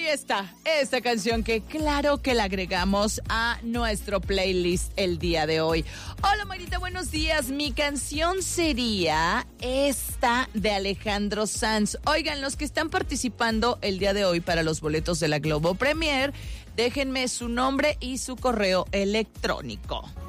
ahí está, esta canción que claro que la agregamos a nuestro playlist el día de hoy. Hola, Mayrita, buenos días. Mi canción sería esta de Alejandro Sanz. Oigan, los que están participando el día de hoy para los boletos de la Globo Premier, déjenme su nombre y su correo electrónico.